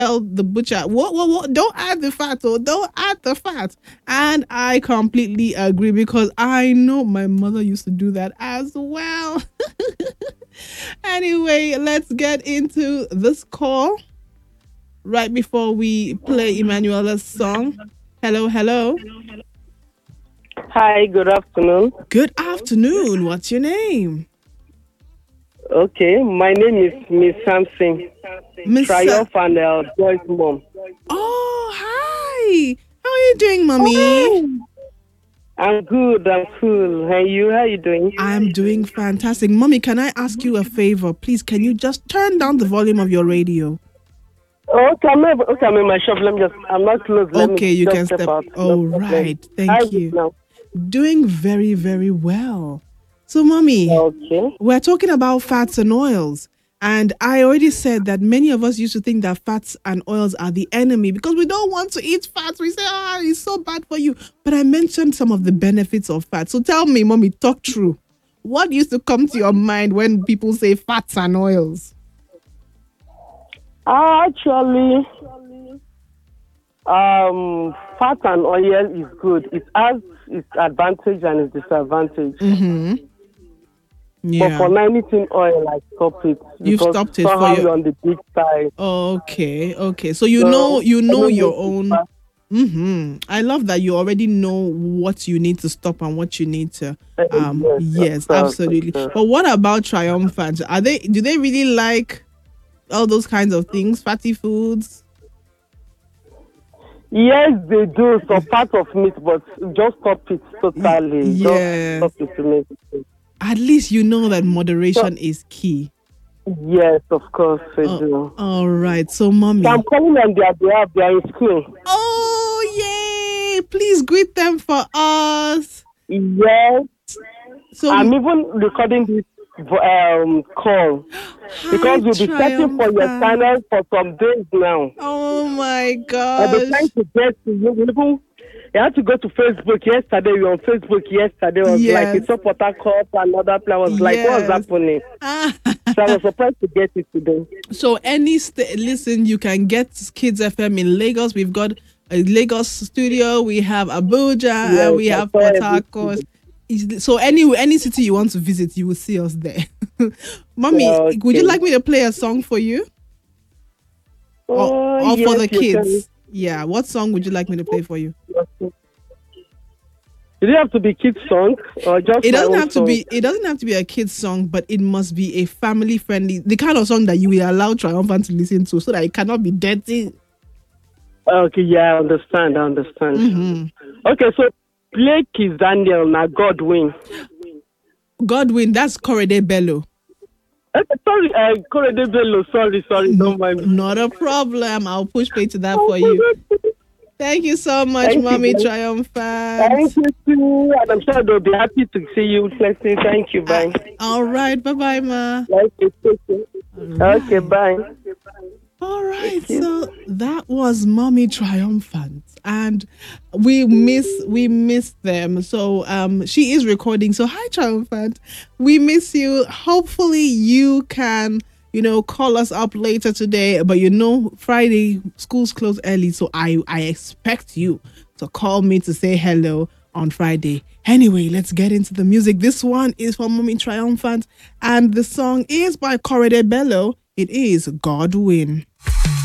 tell the butcher, what, don't add the fat, or don't add the fat. And I completely agree because I know my mother used to do that as well. Anyway, let's get into this call right before we play Emanuela's song. Hello, hello. Hi, good afternoon. Good afternoon. What's your name? Okay, my name is Miss Samson, Miss Triumph and Joyce mom. Oh, hi. How are you doing, mommy? I'm good, I'm cool. Hey, you, how you doing? I'm doing fantastic. Mommy, can I ask you a favor? Please, can you just turn down the volume of your radio? I'm in my shop. I'm not close. Okay, you can step step. out. Oh, No problem. right. How Thank is it you. now? Doing very, very well. So, mommy, Okay. we're talking about fats and oils. And I already said that many of us used to think that fats and oils are the enemy because we don't want to eat fats. We say, it's so bad for you. But I mentioned some of the benefits of fat. So tell me, mommy, talk true. What used to come to your mind when people say fats and oils? Actually, fat and oil is good. It has its advantage and its disadvantage. Mm-hmm. But for Yeah. now, anything oil, I stop it You've because stopped it for somehow your... you're on the big side. Okay, okay. So So you I know don't your need to own. fast. Mm-hmm. I love that you already know what you need to stop and what you need to. Yes, of Yes, course, of absolutely. course. But what about triumphant? Do they really like all those kinds of things, fatty foods? Yes, they do. So part of meat, but just stop it totally. Just Yeah. stop it to make it. At least you know that So, moderation is key. yes, of course, they Oh, do. all right. So, So I'm mommy. calling on their behalf. They are in school. Oh, yay! Please greet them for us. Yes, So, I'm even recording this call hi, because you'll be searching for your triumphant. channel for some days now. Oh my I've been trying gosh. to get to you. You had to go to Facebook yesterday. You were on Facebook yesterday. It was like Yes. it's up Port Harcourt. Another plan was like, what's Yes. happening? Ah. So I was surprised to get it today. So listen, you can get Kids FM in Lagos. We've got a Lagos studio. We have Abuja and Yes, we I have saw Port everything. Harcourt. So any city you want to visit, you will see us there. Mommy, would you Okay. like me to play a song for you? Or for Yes, the you can. kids? Yeah. What song would you like me to play for you? Did it have to be kids song or just It my doesn't own have to song? be. It doesn't have to be a kid's song, but it must be a family friendly, the kind of song that you will allow Triumphant to listen to, so that it cannot be dirty. Okay, yeah, I understand. Mm-hmm. Okay, so play Kiss Daniel now Godwin. Godwin, that's Correde Bello. Okay, sorry, Korede Bello. Sorry, don't mind me. Not a problem. I'll push play to that for you. Thank you so much, Thank you, Mommy guys. Triumphant. Thank you too, and I'm sure they'll be happy to see you. Blessing. Thank you. Bye. All right. Bye-bye, Ma. Thank you. Take care. Okay, Right. bye. All right, Thank you. so that was Mommy Triumphant, and we miss them. So she is recording. So hi Triumphant, we miss you. Hopefully you can call us up later today. But Friday schools close early, so I expect you to call me to say hello on Friday. Anyway, let's get into the music. This one is from Mommy Triumphant, and the song is by Correde Bello. It is Godwin.